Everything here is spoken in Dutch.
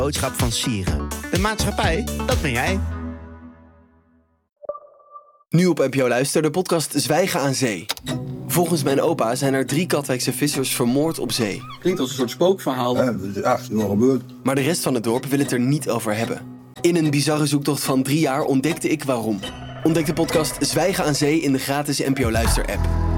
Boodschap van Sieren. De maatschappij, dat ben jij. Nu op NPO Luister, de podcast Zwijgen aan Zee. Volgens mijn opa zijn er 3 Katwijkse vissers vermoord op zee. Klinkt als een soort spookverhaal. Ja, dat is echt wel gebeurd. Maar de rest van het dorp wil het er niet over hebben. In een bizarre zoektocht van 3 jaar ontdekte ik waarom. Ontdek de podcast Zwijgen aan Zee in de gratis NPO Luister app.